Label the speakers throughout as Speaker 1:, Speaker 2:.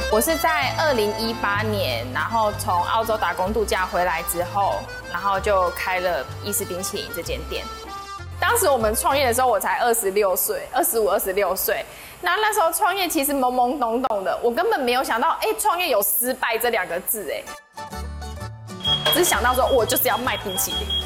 Speaker 1: 我是在2018年，然后从澳洲打工度假回来之后，然后就开了意式冰淇淋这间店。当时我们创业的时候，我才26岁，25、26岁。那时候创业其实懵懵懂懂的，我根本没有想到，创业有失败这2个字，只是想到说我就是要卖冰淇淋。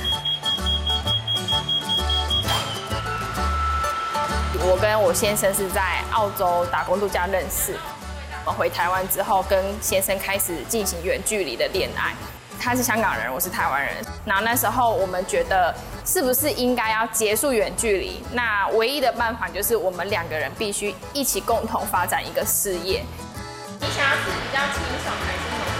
Speaker 1: 我跟我先生是在澳洲打工度假认识。我回台湾之后，跟先生开始进行远距离的恋爱。他是香港人，我是台湾人。然后那时候我们觉得，是不是应该要结束远距离？那唯一的办法就是我们2个人必须一起共同发展一个事业。你想要是比较清爽还是浓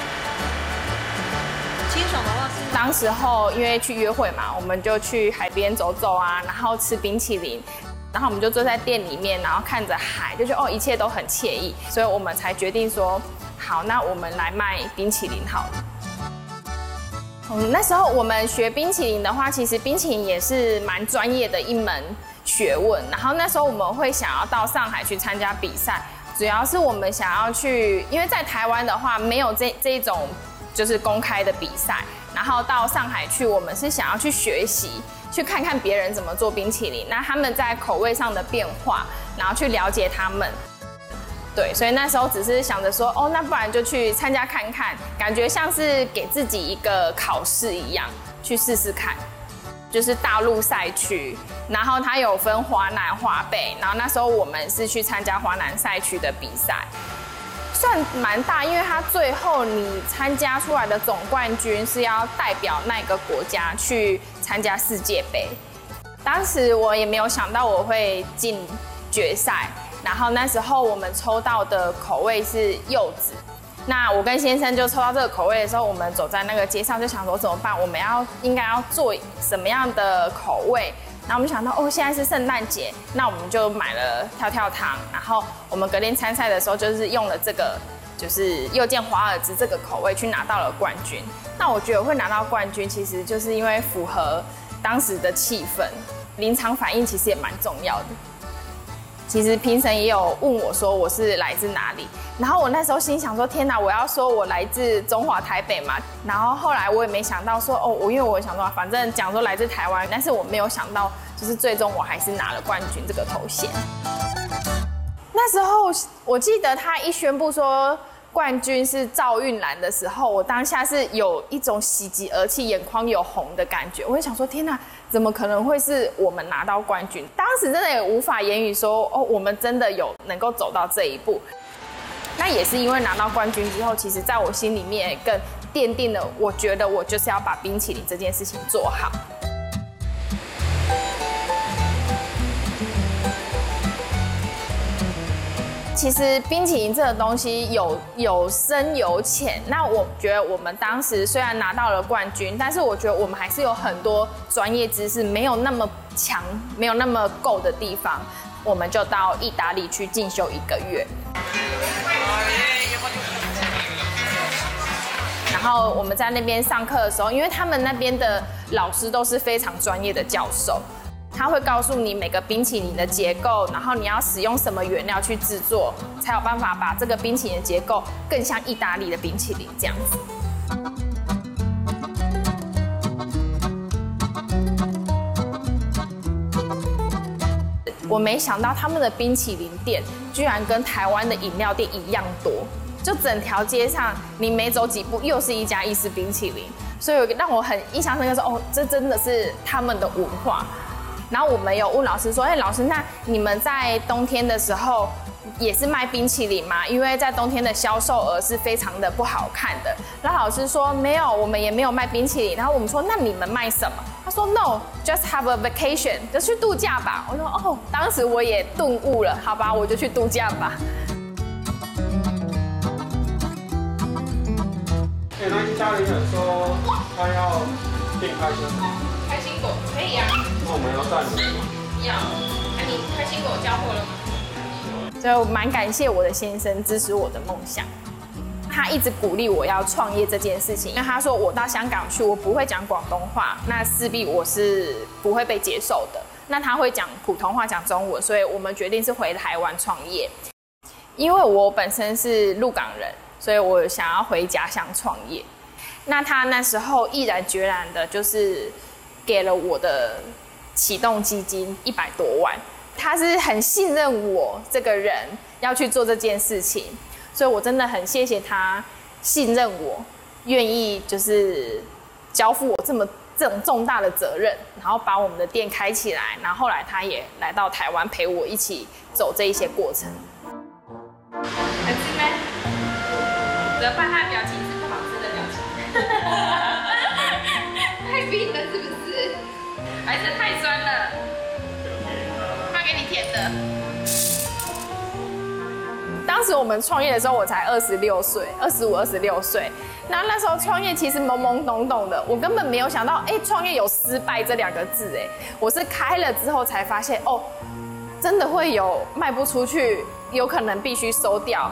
Speaker 1: 郁？
Speaker 2: 清爽的话是
Speaker 1: 当时候因为去约会嘛，我们就去海边走走啊，然后吃冰淇淋。然后我们就坐在店里面，然后看着海，就觉得一切都很惬意，所以我们才决定说，好，那我们来卖冰淇淋好了。那时候我们学冰淇淋的话，其实冰淇淋也是蛮专业的一门学问。然后那时候我们会想要到上海去参加比赛，主要是我们想要去，因为在台湾的话没有这一种就是公开的比赛，然后到上海去，我们是想要去学习。去看看别人怎么做冰淇淋，那他们在口味上的变化，然后去了解他们。对，所以那时候只是想着说，那不然就去参加看看，感觉像是给自己一个考试一样，去试试看。就是大陆赛区，然后它有分华南、华北，然后那时候我们是去参加华南赛区的比赛。算蛮大，因为它最后你参加出来的总冠军是要代表那个国家去参加世界杯。当时我也没有想到我会进决赛，然后那时候我们抽到的口味是柚子。那我跟先生就抽到这个口味的时候，我们走在那个街上就想说怎么办？我们应该要做什么样的口味？然后我们想到现在是圣诞节，那我们就买了跳跳糖，然后我们隔天参赛的时候就是用了这个，就是又见华尔兹这个口味去拿到了冠军。那我觉得会拿到冠军，其实就是因为符合当时的气氛，临场反应其实也蛮重要的。其实评审也有问我说我是来自哪里，然后我那时候心想说天哪，我要说我来自中华台北嘛，然后后来我也没想到说因为我想说反正讲说来自台湾，但是我没有想到就是最终我还是拿了冠军这个头衔。那时候我记得他一宣布说冠军是赵韵兰的时候，我当下是有一种喜极而泣、眼眶有红的感觉。我就想说，天哪，怎么可能会是我们拿到冠军？当时真的也无法言语说，我们真的有能够走到这一步。那也是因为拿到冠军之后，其实在我心里面也更奠定了，我觉得我就是要把冰淇淋这件事情做好。其实冰淇淋这个东西有深有浅，那我觉得我们当时虽然拿到了冠军，但是我觉得我们还是有很多专业知识没有那么强、没有那么够的地方，我们就到意大利去进修1个月。然后我们在那边上课的时候，因为他们那边的老师都是非常专业的教授。他会告诉你每个冰淇淋的结构，然后你要使用什么原料去制作，才有办法把这个冰淇淋的结构更像意大利的冰淇淋这样子。我没想到他们的冰淇淋店居然跟台湾的饮料店一样多，就整条街上你每走几步又是一家意式冰淇淋，所以让我很印象深刻说，这真的是他们的文化。然后我们有问老师说，老师，那你们在冬天的时候也是卖冰淇淋吗？因为在冬天的销售额是非常的不好看的。然后老师说没有，我们也没有卖冰淇淋。然后我们说那你们卖什么？他说 No，just have a vacation， 就去度假吧。我说当时我也顿悟了，好吧，我就去度假吧。
Speaker 3: 那家里人说他要订开心果，
Speaker 1: 开心果可以啊。
Speaker 3: 那我们要带你吗？
Speaker 1: 要。那你开心果交货了吗？所以我蛮感谢我的先生支持我的梦想，他一直鼓励我要创业这件事情。因为他说我到香港去，我不会讲广东话，那势必我是不会被接受的。那他会讲普通话、讲中文，所以我们决定是回台湾创业。 因为我本身是鹿港人，所以我想要回家乡创业。那他那时候毅然决然的，就是给了我的启动基金100多万。他是很信任我这个人要去做这件事情，所以我真的很谢谢他信任我，愿意就是交付我这种重大的责任，然后把我们的店开起来。然后后来他也来到台湾陪我一起走这一些过程。好吃吗？只怕他的表情是不好吃的表情。太冰了是不是？还是太酸了？换给你甜的。当时我们创业的时候，我才26岁，25、26岁。那时候创业其实懵懵懂懂的，我根本没有想到，创业有失败这2个字，我是开了之后才发现，哦，真的会有卖不出去，有可能必须收掉。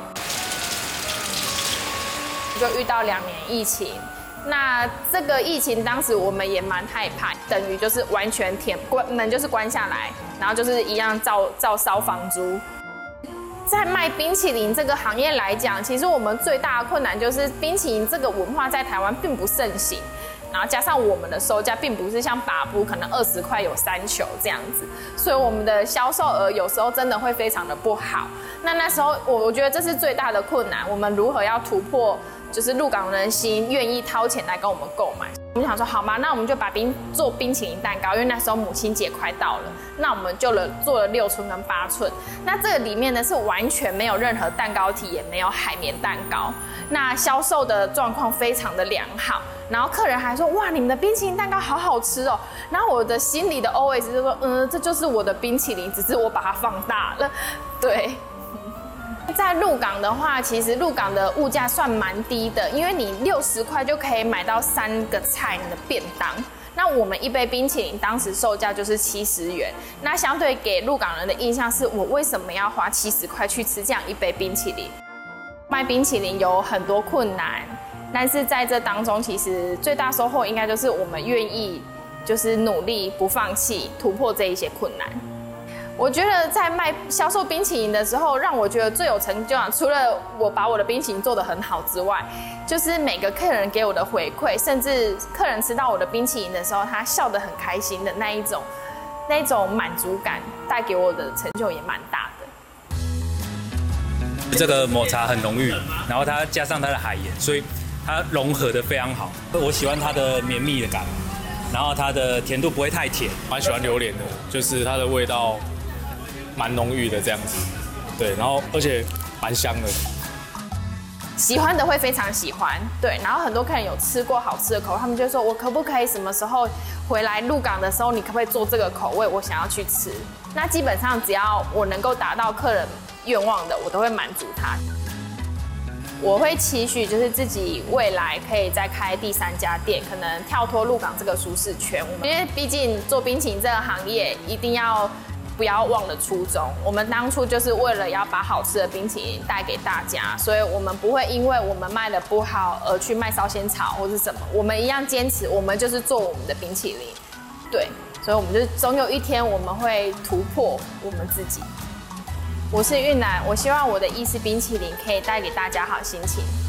Speaker 1: 就遇到2年疫情，那这个疫情当时我们也蛮害怕，等于就是完全门就是关下来，然后就是一样照烧房租。在卖冰淇淋这个行业来讲，其实我们最大的困难就是冰淇淋这个文化在台湾并不盛行，然后加上我们的售价并不是像把布可能20块有3球这样子，所以我们的销售额有时候真的会非常的不好。那时候我觉得这是最大的困难，我们如何要突破，就是鹿港人心愿意掏钱来跟我们购买。我们想说好吗？那我们就做冰淇淋蛋糕，因为那时候母亲节快到了，那我们就做了6寸跟8寸。那这个里面呢是完全没有任何蛋糕体，也没有海绵蛋糕。那销售的状况非常的良好，然后客人还说哇，你们的冰淇淋蛋糕好好吃哦。然后我的心里的 OS 就说，这就是我的冰淇淋，只是我把它放大了，对。在鹿港的话，其实鹿港的物价算蛮低的，因为你60块就可以买到3个菜的便当。那我们一杯冰淇淋当时售价就是70元，那相对给鹿港人的印象是我为什么要花70块去吃这样一杯冰淇淋？卖冰淇淋有很多困难，但是在这当中，其实最大收获应该就是我们愿意就是努力不放弃，突破这一些困难。我觉得在销售冰淇淋的时候，让我觉得最有成就感，除了我把我的冰淇淋做得很好之外，就是每个客人给我的回馈，甚至客人吃到我的冰淇淋的时候，他笑得很开心的那一种满足感，带给我的成就也蛮大
Speaker 2: 的。这个抹茶很浓郁，然后它加上它的海盐，所以它融合得非常好。我喜欢它的绵密的感，然后它的甜度不会太甜。
Speaker 4: 蛮喜欢榴莲的，就是它的味道蛮浓郁的这样子，对，然后而且蛮香的。
Speaker 1: 喜欢的会非常喜欢，对，然后很多客人有吃过好吃的口味，他们就说我可不可以什么时候回来鹿港的时候，你可不可以做这个口味，我想要去吃。那基本上只要我能够达到客人愿望的，我都会满足他。我会期许就是自己未来可以再开第3家店，可能跳脱鹿港这个舒适圈。因为毕竟做冰淇淋这个行业，一定要不要忘了初衷。我们当初就是为了要把好吃的冰淇淋带给大家，所以我们不会因为我们卖的不好而去卖烧仙草或是什么，我们一样坚持，我们就是做我们的冰淇淋。对，所以我们就总有一天我们会突破我们自己。我是韵兰，我希望我的意式冰淇淋可以带给大家好心情。